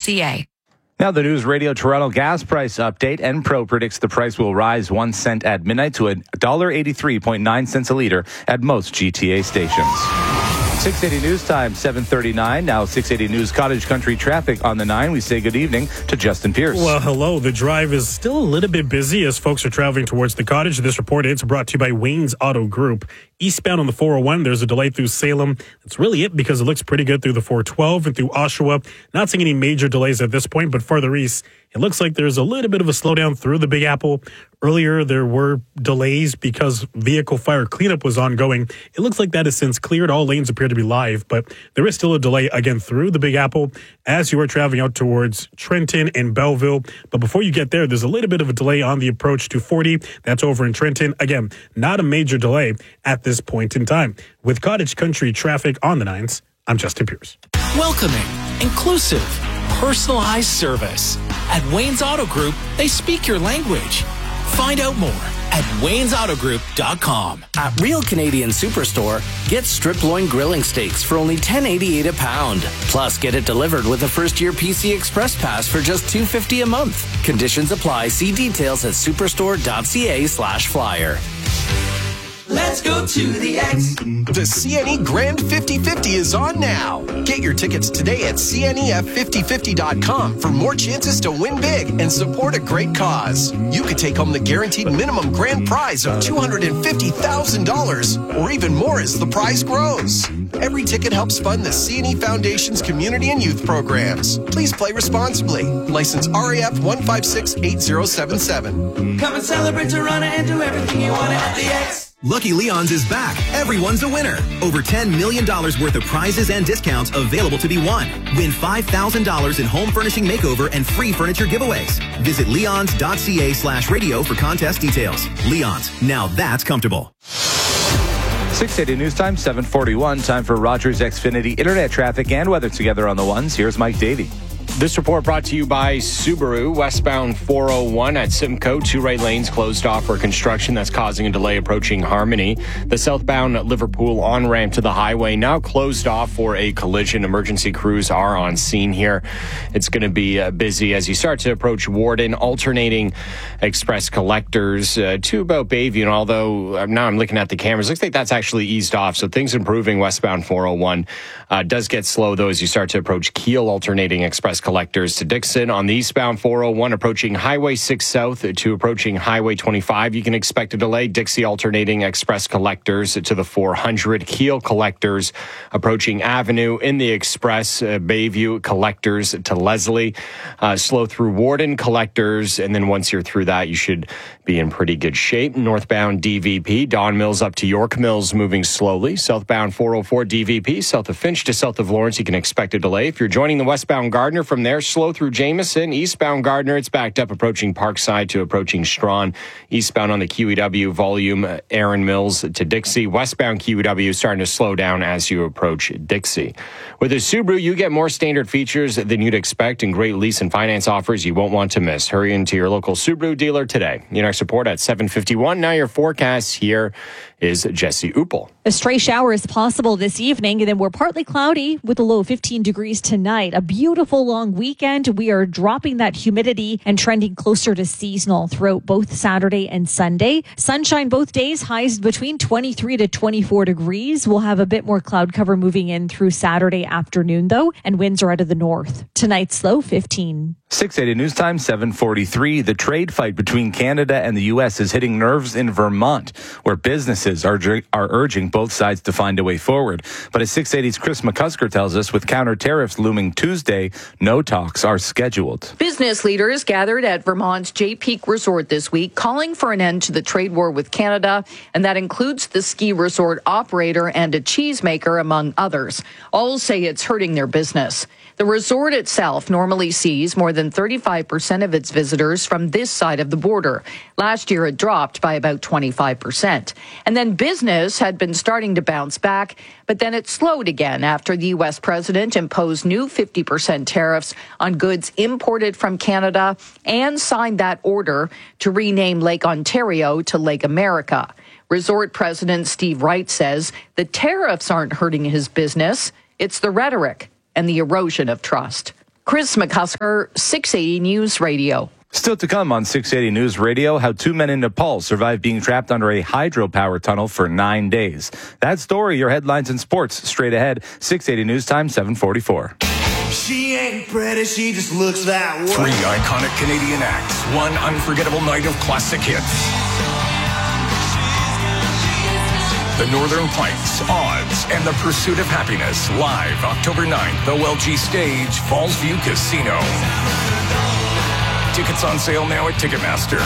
Toronto.ca. Now the News Radio Toronto gas price update. Enpro predicts the price will rise 1 cent at midnight to $1.83.9 a litre at most GTA stations. 680 News Time, 7:39. Now 680 News Cottage Country traffic on the 9. We say good evening to Justin Pierce. Well, hello. The drive is still a little bit busy as folks are traveling towards the cottage. This report is brought to you by Wayne's Auto Group. Eastbound on the 401, there's a delay through Salem. That's really it because it looks pretty good through the 412 and through Oshawa. Not seeing any major delays at this point, but further east, it looks like there's a little bit of a slowdown through the Big Apple. Earlier, there were delays because vehicle fire cleanup was ongoing. It looks like that has since cleared. All lanes appear to be live, but there is still a delay again through the Big Apple as you are traveling out towards Trenton and Belleville. But before you get there, there's a little bit of a delay on the approach to 40. That's over in Trenton. Again, not a major delay at this point in time. With Cottage Country traffic on the 9s, I'm Justin Pierce. Welcoming, inclusive, personalized service. At Wayne's Auto Group, they speak your language. Find out more at waynesautogroup.com. At Real Canadian Superstore, get strip loin grilling steaks for only $10.88 a pound. Plus, get it delivered with a first-year PC Express Pass for just $2.50 a month. Conditions apply. See details at superstore.ca/flyer. Let's go to the X. The CNE Grand 50-50 is on now. Get your tickets today at CNEF5050.com for more chances to win big and support a great cause. You could take home the guaranteed minimum grand prize of $250,000 or even more as the prize grows. Every ticket helps fund the CNE Foundation's community and youth programs. Please play responsibly. License RAF 1568077. Come and celebrate Toronto and do everything you want at the X. Lucky Leon's is back. Everyone's a winner. Over $10 million worth of prizes and discounts available to be won. Win $5,000 in home furnishing makeover and free furniture giveaways. Visit leons.ca/radio for contest details. Leon's, now that's comfortable. 680 News Time, 7:41. Time for Rogers Xfinity Internet traffic and weather together on the 1s. Here's Mike Davey. This report brought to you by Subaru. Westbound 401 at Simcoe, 2 right lanes closed off for construction. That's causing a delay approaching Harmony. The southbound Liverpool on-ramp to the highway now closed off for a collision. Emergency crews are on scene here. It's going to be busy as you start to approach Warden, alternating express collectors to about Bayview. And although now I'm looking at the cameras, looks like that's actually eased off. So things improving westbound 401. Does get slow, though, as you start to approach Kiel, alternating express collectors to Dixon. On the eastbound 401, approaching Highway 6 South to approaching Highway 25, you can expect a delay. Dixie alternating express collectors to the 400. Kiel collectors approaching Avenue in the express. Bayview collectors to Leslie. Slow through Warden collectors. And then once you're through that, you should be in pretty good shape. Northbound DVP, Don Mills up to York Mills, moving slowly. Southbound 404 DVP, south of Finch to south of Lawrence, you can expect a delay. If you're joining the westbound Gardner from there, slow through Jameson. Eastbound Gardner, it's backed up approaching Parkside to approaching Strawn. Eastbound on the QEW volume, Aaron Mills to Dixie. Westbound QEW starting to slow down as you approach Dixie. With a Subaru, you get more standard features than you'd expect and great lease and finance offers you won't want to miss. Hurry into your local Subaru dealer today. Your next report at 7:51. Now your forecast here is Jesse Uppel. A stray shower is possible this evening, and then we're partly cloudy with a low of 15 degrees tonight. A beautiful long weekend. We are dropping that humidity and trending closer to seasonal throughout both Saturday and Sunday. Sunshine both days, highs between 23 to 24 degrees. We'll have a bit more cloud cover moving in through Saturday afternoon, though, and winds are out of the north. Tonight's low 15. 680 News Time, 7:43. The trade fight between Canada and the U.S. is hitting nerves in Vermont, where businesses are urging both sides to find a way forward. But as 680's Chris McCusker tells us, with counter tariffs looming Tuesday, no talks are scheduled. Business leaders gathered at Vermont's Jay Peak Resort this week, calling for an end to the trade war with Canada, and that includes the ski resort operator and a cheesemaker, among others. All say it's hurting their business. The resort itself normally sees more than 35% of its visitors from this side of the border. Last year, it dropped by about 25%. And then business had been starting to bounce back, but then it slowed again after the U.S. president imposed new 50% tariffs on goods imported from Canada and signed that order to rename Lake Ontario to Lake America. Resort President Steve Wright says the tariffs aren't hurting his business. It's the rhetoric and the erosion of trust. Chris McCusker, 680 News Radio. Still to come on 680 News Radio, how two men in Nepal survived being trapped under a hydropower tunnel for 9 days. That story, your headlines and sports, straight ahead. 680 News Time, 7:44. She ain't pretty, she just looks that way. 3 iconic Canadian acts, 1 unforgettable night of classic hits. The Northern Pikes, Odds, and the Pursuit of Happiness, live October 9th, OLG Stage, Fallsview Casino. Tickets on sale now at Ticketmaster.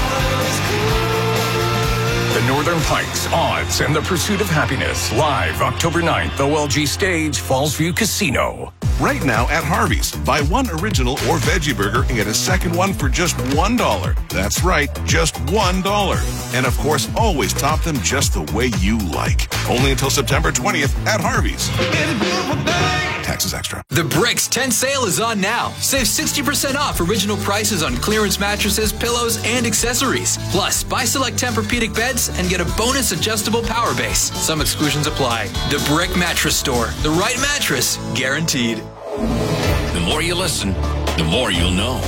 The Northern Pikes, Odds, and the Pursuit of Happiness, live October 9th, OLG Stage, Fallsview Casino. Right now at Harvey's, buy 1 original or veggie burger and get a second one for just $1. That's right, just $1. And of course, always top them just the way you like. Only until September 20th at Harvey's. Taxes extra. The Bricks 10 sale is on now. Save 60% off original prices on clearance mattresses, pillows, and accessories. Plus, buy select Tempur-Pedic beds and get a bonus adjustable power base. Some exclusions apply. The Brick Mattress Store. The right mattress, guaranteed. The more you listen, the more you'll know.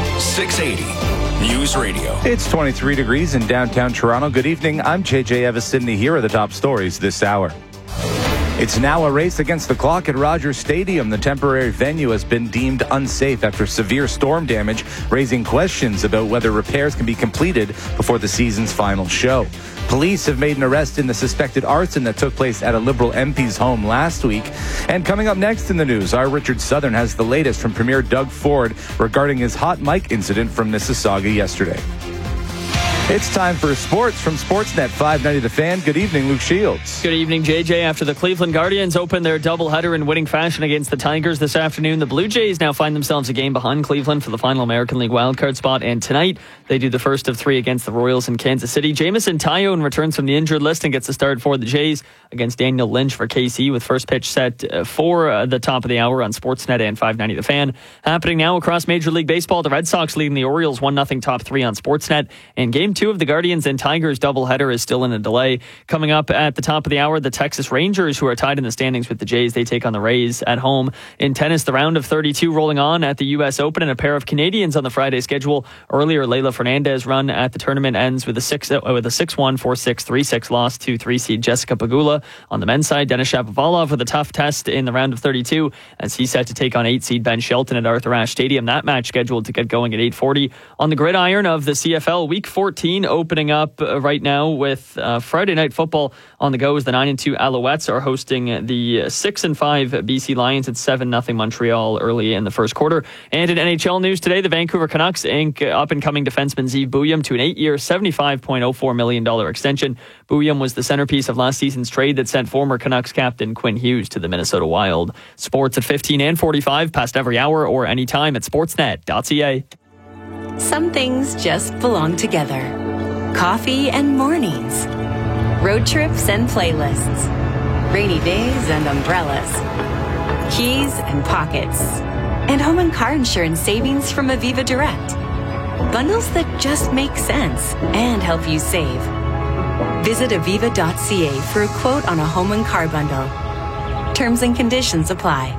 680 News Radio. It's 23 degrees in downtown Toronto. Good evening. I'm JJ Evis Sydney. Here are the top stories this hour. It's now a race against the clock at Rogers Stadium. The temporary venue has been deemed unsafe after severe storm damage, raising questions about whether repairs can be completed before the season's final show. Police have made an arrest in the suspected arson that took place at a Liberal MP's home last week. And coming up next in the news, our Richard Southern has the latest from Premier Doug Ford regarding his hot mic incident from Mississauga yesterday. It's time for sports from Sportsnet 590 The Fan. Good evening, Luke Shields. Good evening, JJ. After the Cleveland Guardians opened their doubleheader in winning fashion against the Tigers this afternoon, the Blue Jays now find themselves a game behind Cleveland for the final American League wildcard spot. And tonight, they do the first of 3 against the Royals in Kansas City. Jamison Tyone returns from the injured list and gets the start for the Jays against Daniel Lynch for KC, with first pitch set for the top of the hour on Sportsnet and 590 The Fan. Happening now across Major League Baseball, the Red Sox leading the Orioles 1-0 top 3 on Sportsnet. And Game 2 of the Guardians and Tigers doubleheader is still in a delay. Coming up at the top of the hour, the Texas Rangers, who are tied in the standings with the Jays, they take on the Rays at home. In tennis, the round of 32 rolling on at the U.S. Open, and a pair of Canadians on the Friday schedule. Earlier, Leylah Fernandez run at the tournament ends with a 6-1, 4-6, 3-6 loss to 3-seed Jessica Pegula. On the men's side, Denis Shapovalov with a tough test in the round of 32 as he's set to take on 8-seed Ben Shelton at Arthur Ashe Stadium. That match scheduled to get going at 8:40. On the gridiron of the CFL, Week 14 opening up right now with Friday Night Football on the go as the 9-2 Alouettes are hosting the 6-5 BC Lions at 7-0 Montreal early in the first quarter. And in NHL news today, the Vancouver Canucks ink up-and-coming defenseman Zeev Bouillon to an 8-year, $75.04 million extension. Bouillon was the centerpiece of last season's trade that sent former Canucks captain Quinn Hughes to the Minnesota Wild. Sports at 15 and 45, past every hour or anytime at sportsnet.ca. Some things just belong together. Coffee and mornings. Road trips and playlists. Rainy days and umbrellas. Keys and pockets. And home and car insurance savings from Aviva Direct. Bundles that just make sense and help you save. Visit aviva.ca for a quote on a home and car bundle. Terms and conditions apply.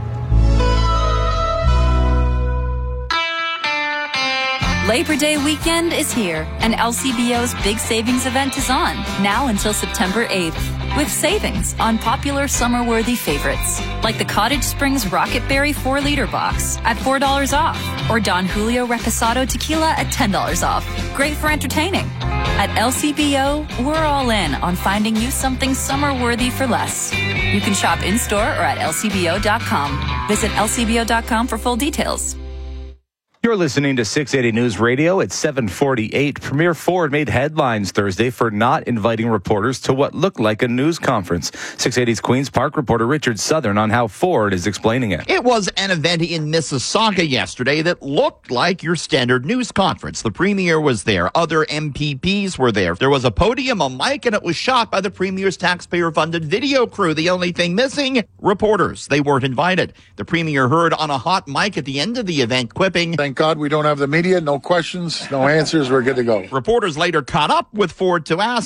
Labor Day weekend is here, and LCBO's big savings event is on, now until September 8th, with savings on popular summer-worthy favorites, like the Cottage Springs Rocket Berry 4-liter box at $4 off, or Don Julio Reposado Tequila at $10 off. Great for entertaining. At LCBO, we're all in on finding you something summer-worthy for less. You can shop in-store or at lcbo.com. Visit lcbo.com for full details. You're listening to 680 News Radio at 7:48. Premier Ford made headlines Thursday for not inviting reporters to what looked like a news conference. 680's Queen's Park reporter Richard Southern on how Ford is explaining it. It was an event in Mississauga yesterday that looked like your standard news conference. The Premier was there. Other MPPs were there. There was a podium, a mic, and it was shot by the Premier's taxpayer-funded video crew. The only thing missing, reporters. They weren't invited. The Premier heard on a hot mic at the end of the event, quipping, "Thank God we don't have the media. No questions, no answers. We're good to go." Reporters later caught up with Ford to ask,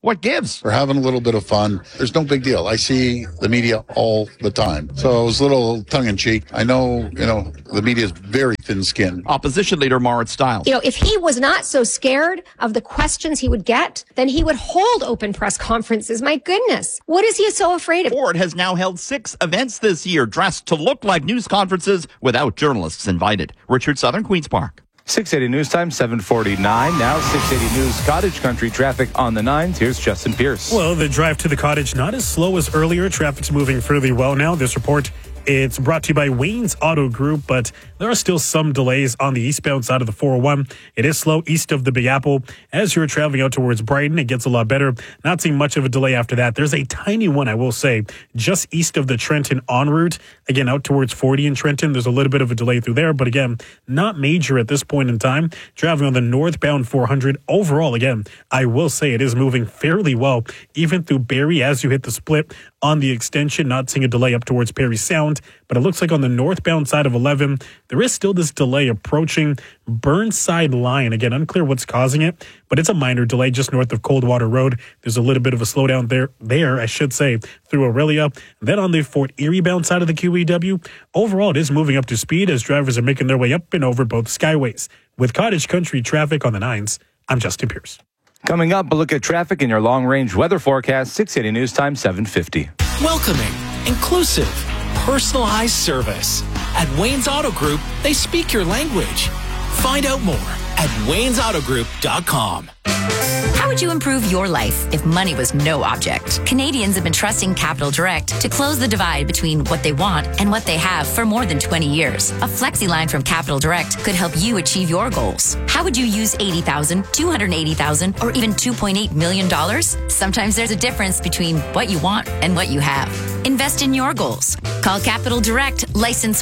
What gives? We're having a little bit of fun. There's no big deal. I see the media all the time. So it was a little tongue-in-cheek. I know, the media is very thin-skinned. Opposition leader Marit Stiles. If he was not so scared of the questions he would get, then he would hold open press conferences. My goodness. What is he so afraid of? Ford has now held 6 events this year dressed to look like news conferences without journalists invited. Richard Southern, Queen's Park. 680 News Time, 7:49. Now 680 News Cottage Country traffic on the 9s. Here's Justin Pierce. Well, the drive to the cottage not as slow as earlier. Traffic's moving fairly well now. This report, it's brought to you by Wayne's Auto Group, but there are still some delays on the eastbound side of the 401. It is slow east of the Big Apple. As you're traveling out towards Brighton, it gets a lot better. Not seeing much of a delay after that. There's a tiny one, I will say, just east of the Trenton en route. Again, out towards 40 in Trenton. There's a little bit of a delay through there, but again, not major at this point in time. Traveling on the northbound 400. Overall, again, I will say it is moving fairly well, even through Barrie as you hit the split on the extension. Not seeing a delay up towards Perry Sound, but it looks like on the northbound side of 11, there is still this delay approaching Burnside Line. Again, unclear what's causing it, but it's a minor delay just north of Coldwater Road. There's a little bit of a slowdown there, I should say, through Aurelia. Then on the Fort Erie bound side of the QEW, overall it is moving up to speed as drivers are making their way up and over both skyways. With Cottage Country traffic on the 9s, I'm Justin Pierce. Coming up, a look at traffic in your long-range weather forecast, 680 News Time, 7:50. Welcoming, inclusive, personalized service. At Wayne's Auto Group, they speak your language. Find out more at waynesautogroup.com. How would you improve your life if money was no object? Canadians have been trusting Capital Direct to close the divide between what they want and what they have for more than 20 years. A flexi line from Capital Direct could help you achieve your goals. How would you use $80,000, $280,000, or even $2.8 million? Sometimes there's a difference between what you want and what you have. Invest in your goals. Call Capital Direct, license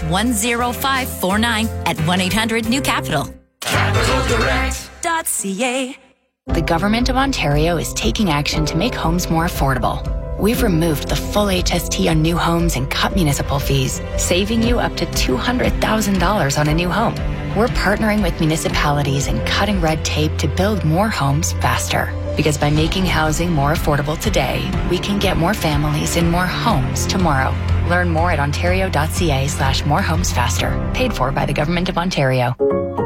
10549 at 1-800-NEW-CAPITAL. CapitalDirect.ca. The Government of Ontario is taking action to make homes more affordable. We've removed the full HST on new homes and cut municipal fees, saving you up to $200,000 on a new home. We're partnering with municipalities and cutting red tape to build more homes faster. Because by making housing more affordable today, we can get more families in more homes tomorrow. Learn more at ontario.ca/morehomesfaster. Paid for by the Government of Ontario.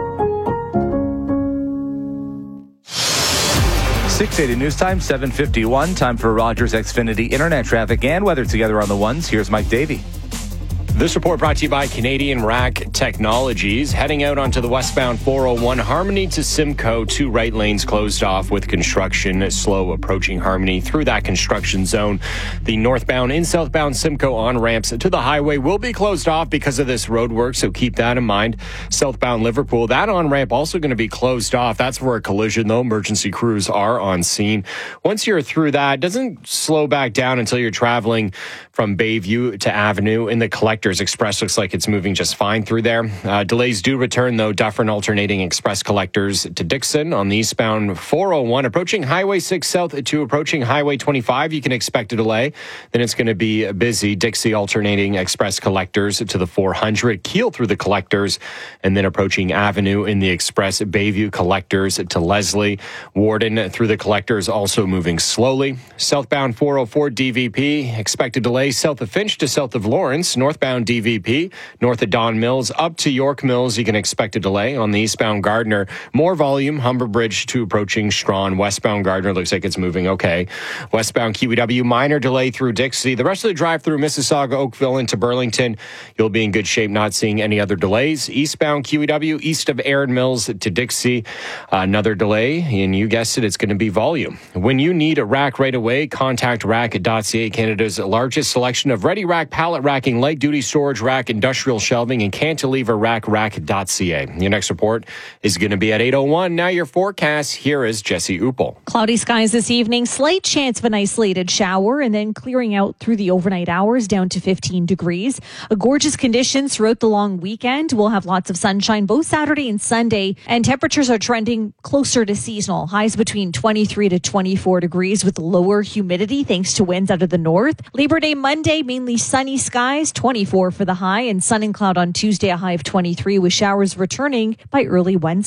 680 News Time, 7:51. Time for Rogers Xfinity Internet traffic and weather together on the 1s. Here's Mike Davey. This report brought to you by Canadian Rack Technologies. Heading out onto the westbound 401 Harmony to Simcoe, 2 right lanes closed off with construction. Slow approaching Harmony through that construction zone. The northbound and southbound Simcoe on-ramps to the highway will be closed off because of this road work, so keep that in mind. Southbound Liverpool, that on-ramp also going to be closed off. That's for a collision, though. Emergency crews are on scene. Once you're through that, it doesn't slow back down until you're traveling from Bayview to Avenue in the Collectors Express. Looks like it's moving just fine through there. Delays do return, though. Dufferin alternating Express Collectors to Dixon on the eastbound 401. Approaching Highway 6 south to approaching Highway 25, you can expect a delay. Then it's going to be busy. Dixie alternating Express Collectors to the 400. Keel through the Collectors. And then approaching Avenue in the Express Bayview Collectors to Leslie. Warden through the Collectors also moving slowly. Southbound 404 DVP. Expected delay south of Finch to south of Lawrence. Northbound DVP, north of Don Mills, up to York Mills, you can expect a delay. On the eastbound Gardner, more volume, Humber Bridge to approaching Strawn. Westbound Gardner looks like it's moving okay. Westbound QEW, minor delay through Dixie. The rest of the drive through Mississauga, Oakville into Burlington, you'll be in good shape, not seeing any other delays. Eastbound QEW, east of Aaron Mills to Dixie, another delay, and you guessed it, it's going to be volume. When you need a rack right away, contact rack.ca, Canada's largest selection of ready rack, pallet racking, light duty storage rack, industrial shelving, and cantilever rack.ca. Your next report is going to be at 8:01. Now your forecast. Here is Jesse Uppel. Cloudy skies this evening, slight chance of an isolated shower, and then clearing out through the overnight hours down to 15 degrees. Gorgeous conditions throughout the long weekend. We'll have lots of sunshine both Saturday and Sunday, and temperatures are trending closer to seasonal. Highs between 23 to 24 degrees with lower humidity thanks to winds out of the north. Labor Day Monday, mainly sunny skies, 24 for the high, and sun and cloud on Tuesday, a high of 23 with showers returning by early Wednesday.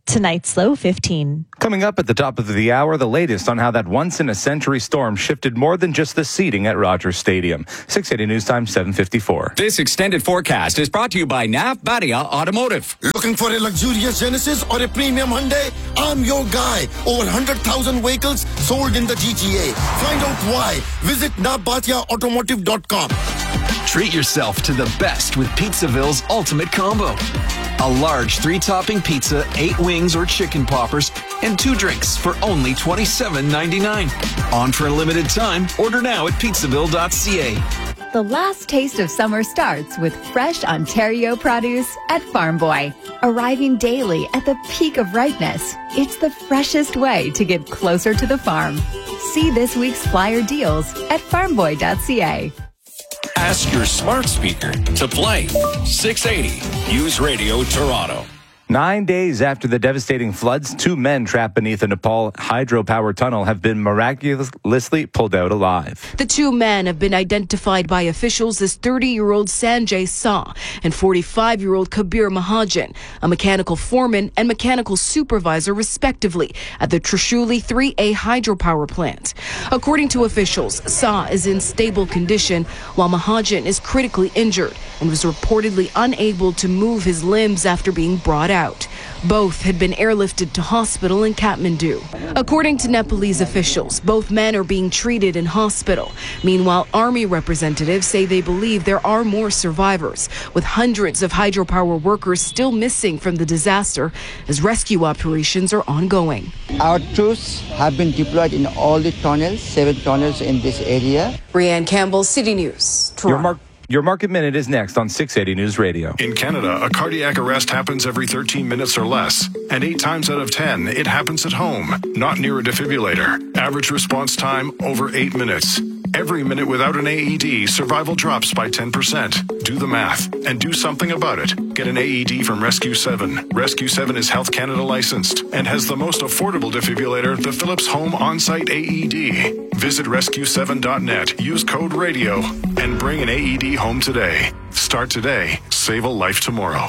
Tonight's low 15. Coming up at the top of the hour, the latest on how that once-in-a-century storm shifted more than just the seating at Rogers Stadium. 680 News Time, 7:54. This extended forecast is brought to you by Nav Badia Automotive. Looking for a luxurious Genesis or a premium Hyundai? I'm your guy. Over 100,000 vehicles sold in the GTA. Find out why. Visit navbatiaautomotive.com. Treat yourself to the best with Pizzaville's Ultimate Combo. A large 3-topping pizza, 8 wings or chicken poppers, and 2 drinks for only $27.99. On for a limited time. Order now at pizzaville.ca. The last taste of summer starts with fresh Ontario produce at Farm Boy. Arriving daily at the peak of ripeness, it's the freshest way to get closer to the farm. See this week's flyer deals at farmboy.ca. Ask your smart speaker to play 680 News Radio Toronto. 9 days after the devastating floods, 2 men trapped beneath a Nepal hydropower tunnel have been miraculously pulled out alive. The 2 men have been identified by officials as 30-year-old Sanjay Saw and 45-year-old Kabir Mahajan, a mechanical foreman and mechanical supervisor, respectively, at the Trishuli 3A hydropower plant. According to officials, Saw is in stable condition, while Mahajan is critically injured and was reportedly unable to move his limbs after being brought out. Both had been airlifted to hospital in Kathmandu. According to Nepalese officials, both men are being treated in hospital. Meanwhile, Army representatives say they believe there are more survivors, with hundreds of hydropower workers still missing from the disaster as rescue operations are ongoing. Our troops have been deployed in all the tunnels, 7 tunnels in this area. Brianne Campbell, City News, Toronto. Your Market Minute is next on 680 News Radio. In Canada, a cardiac arrest happens every 13 minutes or less. And 8 times out of 10, it happens at home, not near a defibrillator. Average response time, over 8 minutes. Every minute without an AED, survival drops by 10%. Do the math and do something about it. Get an AED from Rescue 7. Rescue 7 is Health Canada licensed and has the most affordable defibrillator, the Philips Home On-Site AED. Visit rescue7.net, use code RADIO, and bring an AED home today. Start today. Save a life tomorrow.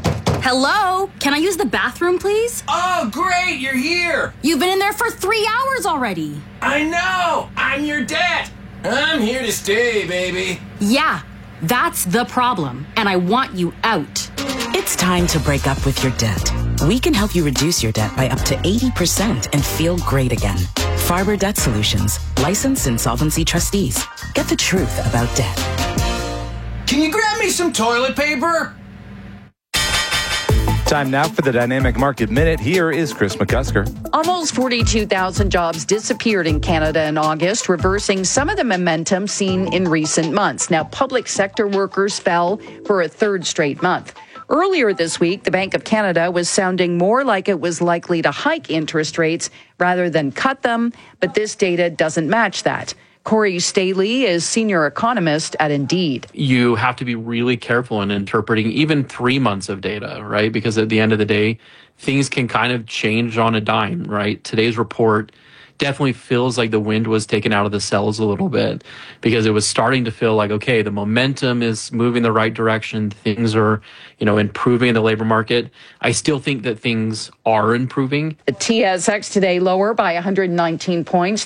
Hello? Can I use the bathroom, please? Oh, great, you're here. You've been in there for 3 hours already. I know. I'm your dad. I'm here to stay, baby. Yeah, that's the problem, and I want you out. It's time to break up with your debt. We can help you reduce your debt by up to 80% and feel great again. Farber Debt Solutions, licensed insolvency trustees. Get the truth about debt. Can you grab me some toilet paper? Time now for the Dynamic Market Minute. Here is Chris McCusker. Almost 42,000 jobs disappeared in Canada in August, reversing some of the momentum seen in recent months. Now, public sector workers fell for a 3rd straight month. Earlier this week, the Bank of Canada was sounding more like it was likely to hike interest rates rather than cut them, but this data doesn't match that. Corey Staley is senior economist at Indeed. You have to be really careful in interpreting even 3 months of data, right? Because at the end of the day, things can kind of change on a dime, right? Today's report definitely feels like the wind was taken out of the sails a little bit because it was starting to feel like, okay, the momentum is moving the right direction. Things are, improving in the labor market. I still think that things are improving. The TSX today lower by 119 points,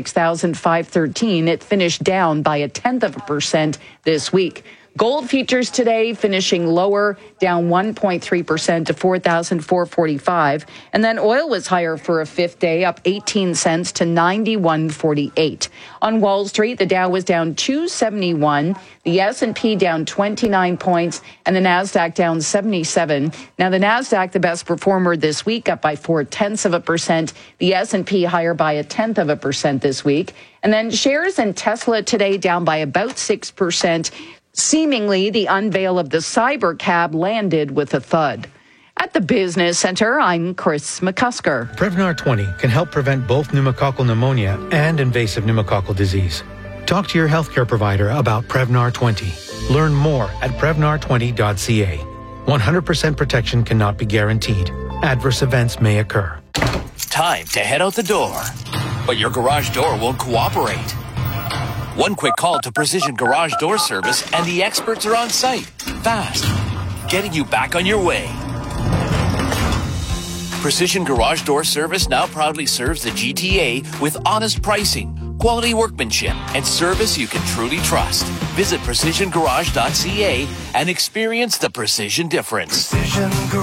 36,513. It finished down by 0.1% this week. Gold futures today finishing lower, down 1.3% to $4,445. And then oil was higher for a 5th day, up 18 cents to $91.48. On Wall Street, the Dow was down 271, the S&P down 29 points, and the Nasdaq down 77. Now, the Nasdaq, the best performer this week, up by 0.4%. The S&P higher by 0.1% this week. And then shares in Tesla today down by about 6%. Seemingly, the unveil of the Cybercab landed with a thud. At the Business Center, I'm Chris McCusker. Prevnar 20 can help prevent both pneumococcal pneumonia and invasive pneumococcal disease. Talk to your healthcare provider about Prevnar 20. Learn more at Prevnar20.ca. 100% protection cannot be guaranteed. Adverse events may occur. Time to head out the door, but your garage door won't cooperate. One quick call to Precision Garage Door Service and the experts are on site, fast, getting you back on your way. Precision Garage Door Service now proudly serves the GTA with honest pricing, quality workmanship, and service you can truly trust. Visit precisiongarage.ca and experience the precision difference.